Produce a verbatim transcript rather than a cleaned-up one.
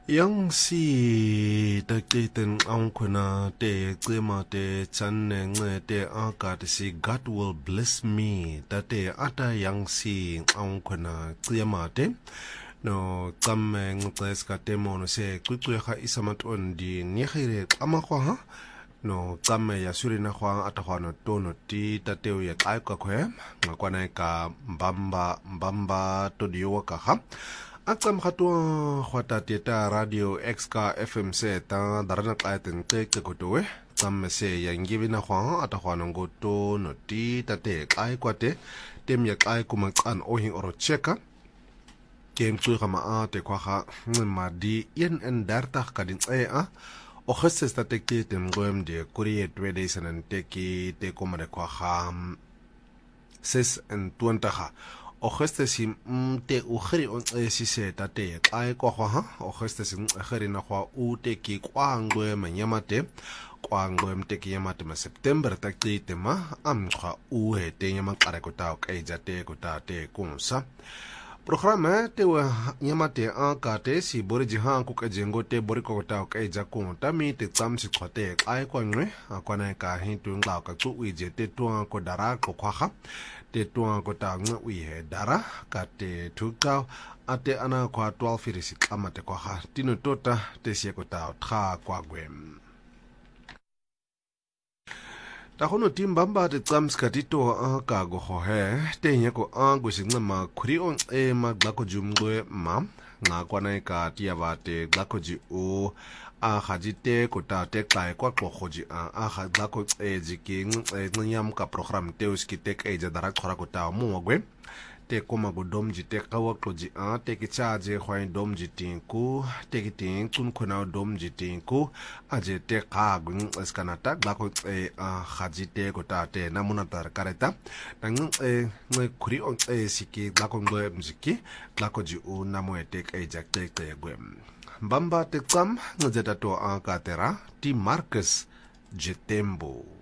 Yang si ta kiten ang kuna te klima te channe nge te aka te si God will bless me ta te ata yang si ang kuna klima te no tsamme ngtes ka te mono se kwikwe ga isamat on di nyegire amakwa ha no tsamme ya suri na kwa ata kwa no tono ti ta te ya kai ka kwe ngakwana ka mbamba mbamba to diwa ka ha Akam khatwa khwata teta radio X K F M se ta darana qaten te ke kotowe tsamme se yangibi na khwa ata khwana ngoto no ti tate kai kwate tem ya kai kuma qan ohin oro cheka kem tsu khama a te khwa kha ngmadi yen en darta kadin e a o khesse sta te ke tem goem de kuriye twede sanan te ki te komare khwa kha ses en tuantaha o geste si te ugeri on si se tate kai ko ha o geste si ugeri na kwa u te ki kwangwe manyamate kwangwe mte ki yamate ma September ta ki te ma am kwa u he te nyama kare ko ta kai jate ko ta te kunsa programa te wa nyamate an ka te si bori jihan ku ka jengo te bori ko ta kai ja ku ta mi te tsam si khote kai ko ngwe kwa na ka hin tu ngla ka tu wi je te tu ko dara ko kwa ha te tuang ko ta nga ui he dara ka te tukau ate ana kwa twelve firisi kama te kwa ha tino tota te sie ko ta tra kwa gwem ta hono timbamba te tsams ka tito a ka go ho he te nye ko a go singna ma khuri on e ma glako jumgwe ma nga kwa na ka tia ba te glako ji o a khajite ko ta te kai kwa ko khoji a a kha da ko e jiking e nyam ka program te uski te e ja dara khora ko ta mu gwe te ko ma go dom ji te ka wa ko ji a te ki cha je khwai dom ji tin ku te ki tin kun ko na dom ji tin ku a je te ka gun eskanata da ko e a khajite ko ta te na muna tar kareta tang e ngai khuri on e siki da ko ngwe mziki da ko ji u na mo e te e ja te te gwe Bamba te tsam ngzeta to a katera ti Marcus Jetembo